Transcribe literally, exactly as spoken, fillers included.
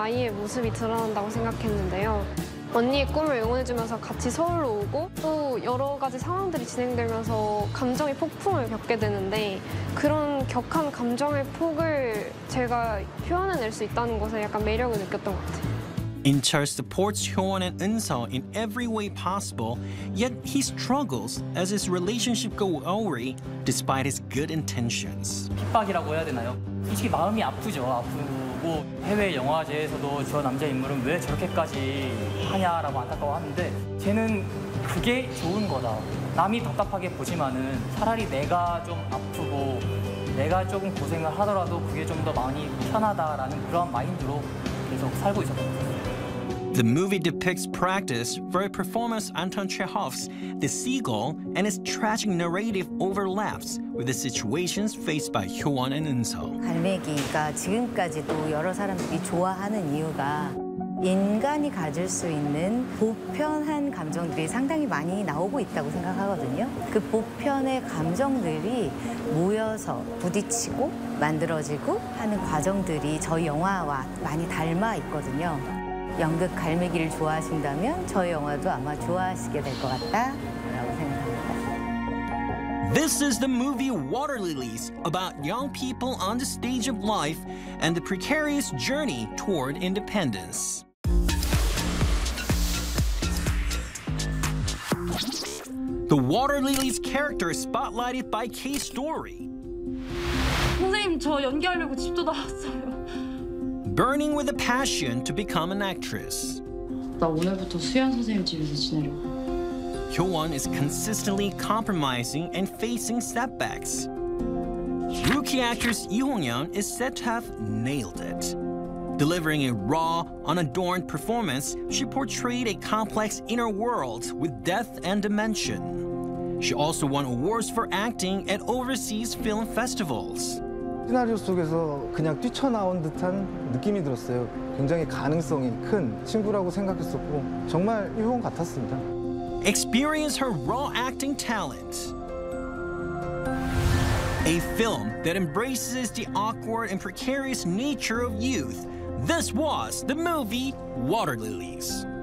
아이의 모습이 드러난다고 생각했는데요. 언니의 꿈을 응원해주면서 같이 서울로 오고 또 여러 가지 상황들이 진행되면서 감정의 폭풍을 겪게 되는데 그런 격한 감정의 폭을 제가 표현해낼 수 있다는 것에 약간 매력을 느꼈던 것 같아요. In-chul supports Hyowon and Eun-seo in every way possible, yet he struggles as his relationship goes awry despite his good intentions. 핍박이라고 해야 되나요? 솔직히 마음이 아프죠. 아프고 해외 영화제에서도 저 남자 인물은 왜 저렇게까지 하냐라고 안타까워하는데 쟤는 그게 좋은 거다. 남이 답답하게 보지만은 차라리 내가 좀 아프고 내가 조금 고생을 하더라도 그게 좀 더 마음이 편하다라는 그런 마인드로 계속 살고 있었던 것 같아요. The movie depicts practice for a performance Anton Chekhov's The Seagull, and its tragic narrative overlaps with the situations faced by Hyowon and Eun-seo. 갈매기가 지금까지도 여러 사람들이 좋아하는 이유가 인간이 가질 수 있는 보편한 감정들이 상당히 많이 나오고 있다고 생각하거든요. 그 보편의 감정들이 모여서 부딪히고 만들어지고 하는 과정들이 저희 영화와 많이 닮아 있거든요. 연극 갈매기를 좋아하신다면 저희 영화도 아마 좋아하시게 될 것 같다라고 생각합니다. This is the movie Water Lilies, about young people on the stage of life and the precarious journey toward independence. The Water Lilies character is spotlighted by K-Story. 선생님, 저 연기하려고 집도 나왔어요. Burning with a passion to become an actress. 나 오늘부터 수연 선생님 집에서 지내려고. Hyowon is consistently compromising and facing setbacks. Rookie actress Lee Hong-yeon is said to have nailed it. Delivering a raw, unadorned performance, she portrayed a complex inner world with depth and dimension. She also won awards for acting at overseas film festivals. 시나리오 속에서 그냥 뛰쳐나온 듯한 느낌이 들었어요. 굉장히 가능성이 큰 친구라고 생각했었고 정말 이효원 같았습니다. Experience her raw acting talent. A film that embraces the awkward and precarious nature of youth. This was the movie Water Lilies.